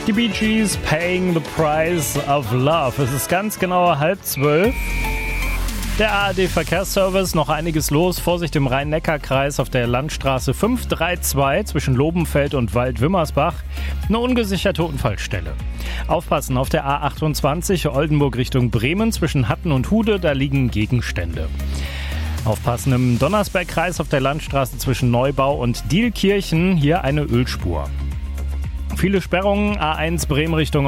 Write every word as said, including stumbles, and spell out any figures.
Die Bee Gees, Paying the Price of Love. Es ist ganz genau halb zwölf. Der A R D-Verkehrsservice, noch einiges los. Vorsicht im Rhein-Neckar-Kreis auf der Landstraße fünf drei zwei zwischen Lobenfeld und Wald-Wimmersbach. Eine ungesicherte Unfallstelle. Aufpassen auf der A achtundzwanzig Oldenburg Richtung Bremen zwischen Hatten und Hude, da liegen Gegenstände. Aufpassen im Donnersberg-Kreis auf der Landstraße zwischen Neubau und Dielkirchen, hier eine Ölspur. Viele Sperrungen, A eins Bremen Richtung